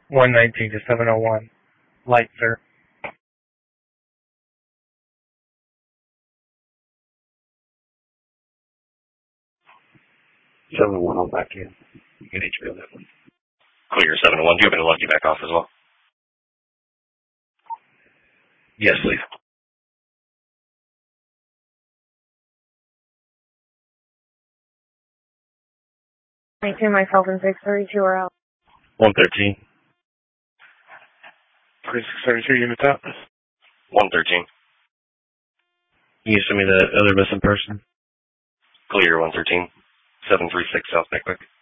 119 to 701. Light, sir. 701 on back in. You can HBO that one. Clear 701. Do you have any lucky back off as well? Yes, please. 19, myself and 632 are out. 113. 3632 units out. 113. Can you send me the other missing person? Clear 113. 736 South Pickwick.